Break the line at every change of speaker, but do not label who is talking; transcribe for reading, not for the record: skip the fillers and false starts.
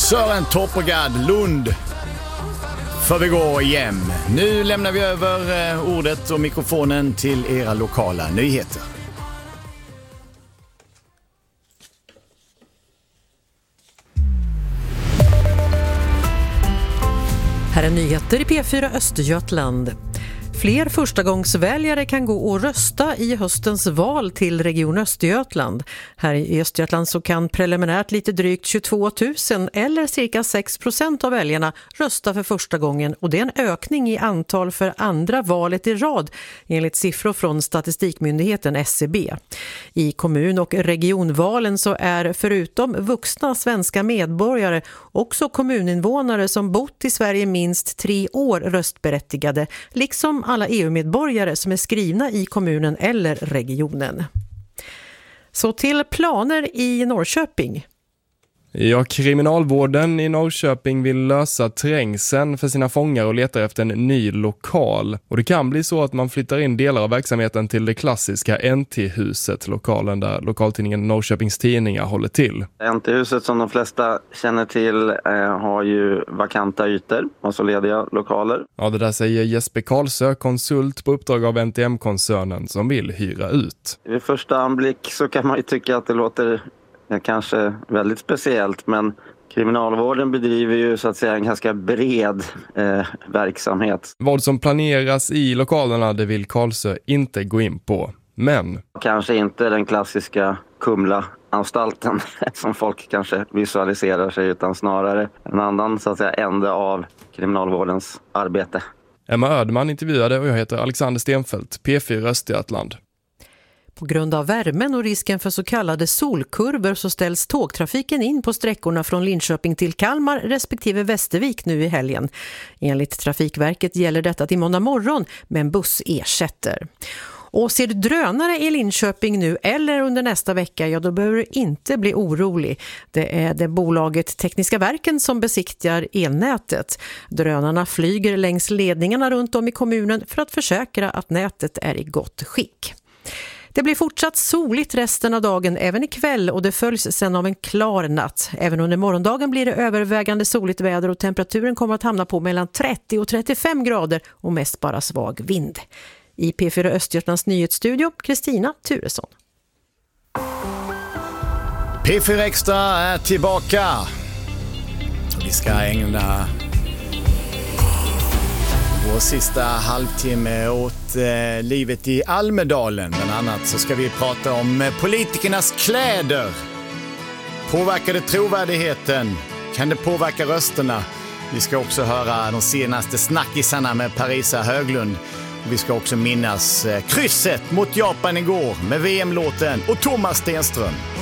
Sören Toppergaard Lund för vi går igen. Nu lämnar vi över ordet och mikrofonen till era lokala nyheter.
Här är nyheter i P4 Östergötland. Fler förstagångsväljare kan gå och rösta i höstens val till Region Östergötland. Här i Östergötland så kan preliminärt lite drygt 22 000 eller cirka 6% av väljarna rösta för första gången, och det är en ökning i antal för andra valet i rad enligt siffror från Statistikmyndigheten SCB. I kommun- och regionvalen så är förutom vuxna svenska medborgare också kommuninvånare som bott i Sverige minst 3 år röstberättigade, liksom alla EU-medborgare som är skrivna i kommunen eller regionen. Så till planer i Norrköping.
Ja, kriminalvården i Norrköping vill lösa trängseln för sina fångar och letar efter en ny lokal. Och det kan bli så att man flyttar in delar av verksamheten till det klassiska NT-huset, lokalen där lokaltidningen Norrköpings Tidningar håller till.
NT-huset som de flesta känner till har ju vakanta ytor, alltså lediga lokaler.
Ja, det där säger Jesper Karlsö, konsult på uppdrag av NTM-koncernen som vill hyra ut.
Vid första anblick så kan man ju tycka att det låter kanske väldigt speciellt, men kriminalvården bedriver ju så att säga en ganska bred verksamhet.
Vad som planeras i lokalerna det vill Karlsö inte gå in på, men...
Kanske inte den klassiska Kumla-anstalten som folk kanske visualiserar sig, utan snarare en annan så att säga ände av kriminalvårdens arbete.
Emma Ödman intervjuade och jag heter Alexander Stenfeldt, P4 Östergötland.
På grund av värmen och risken för så kallade solkurvor så ställs tågtrafiken in på sträckorna från Linköping till Kalmar respektive Västervik nu i helgen. Enligt Trafikverket gäller detta till måndag morgon, men buss ersätter. Och ser du drönare i Linköping nu eller under nästa vecka, ja då behöver du inte bli orolig. Det är det bolaget Tekniska Verken som besiktigar elnätet. Drönarna flyger längs ledningarna runt om i kommunen för att försäkra att nätet är i gott skick. Det blir fortsatt soligt resten av dagen även ikväll, och det följs sen av en klar natt. Även under morgondagen blir det övervägande soligt väder och temperaturen kommer att hamna på mellan 30 och 35 grader och mest bara svag vind. I P4 Östergötlands nyhetsstudio, Kristina Turesson.
P4 Extra är tillbaka. Vi ska ägna vår sista halvtimme åt livet i Almedalen. Bland annat så ska vi prata om politikernas kläder. Påverkar det trovärdigheten? Kan det påverka rösterna? Vi ska också höra de senaste snackisarna med Parisa Höglund. Och vi ska också minnas krysset mot Japan igår med VM-låten och Thomas Stenström.